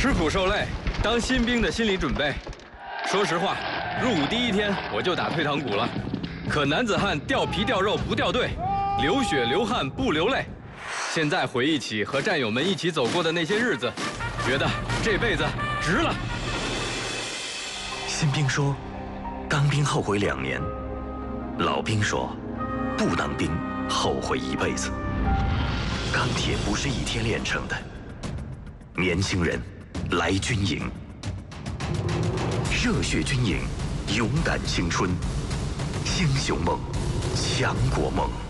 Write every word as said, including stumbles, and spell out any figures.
吃苦受累，当新兵的心理准备。说实话，入伍第一天我就打退堂鼓了。可男子汉掉皮掉肉不掉队，流血流汗不流泪。现在回忆起和战友们一起走过的那些日子，觉得这辈子值了。 新兵说，当兵后悔两年；老兵说，不当兵后悔一辈子。钢铁不是一天炼成的。年轻人，来军营，热血军营，勇敢青春，英雄梦，强国梦。